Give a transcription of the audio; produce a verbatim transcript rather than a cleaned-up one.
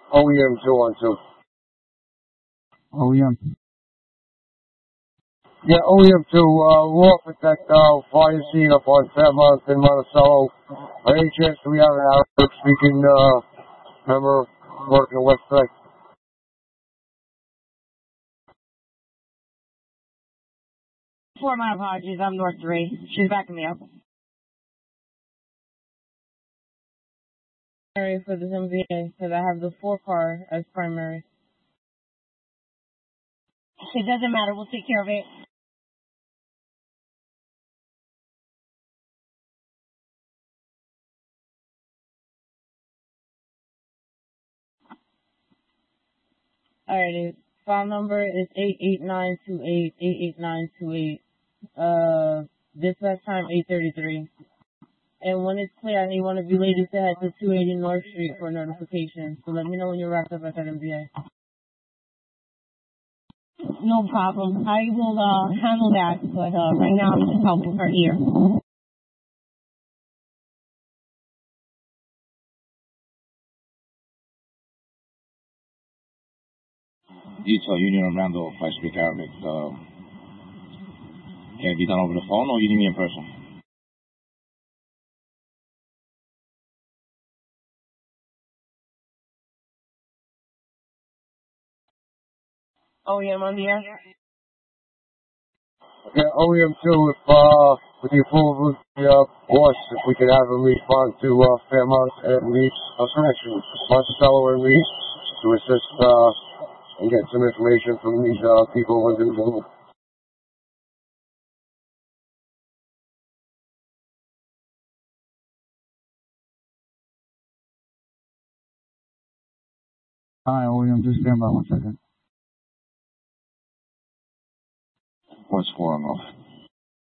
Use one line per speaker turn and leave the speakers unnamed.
O E M two one two.
O E M.
Yeah, O E M two, uh, we're off at that, uh, fire scene up on Fairmont in Monticello. By any chance do we have an Arabic speaking, uh, member working the website?
For my apologies, I'm North three. She's backing me up. For this M V A, because I have the four car as primary. It doesn't matter. We'll take care of it. Alrighty. File number is eight eight nine two eight, eight eight nine two eight. Uh, dispatch time eight thirty-three. And when it's clear, I need one of you ladies to head to two eighty North Street for notification. So let me know when you're wrapped up at that M V A. No problem. I will uh, handle that, but uh, right now I'm just helping her here.
Detail Union Orlando, if I speak Arabic. Uh, can it be done over the phone or you need me in person?
Oh, yeah, I'm on the air?
Yeah, O E M two, if, uh, with the approval of the, uh, boss, if we could have him respond to, uh, Fairmont and Leeds, uh, correction, Monticello and Leeds, to assist, uh, and get some information from these, uh, people who live in the building.
Hi, O E M. Just stand by one second.
What's going on?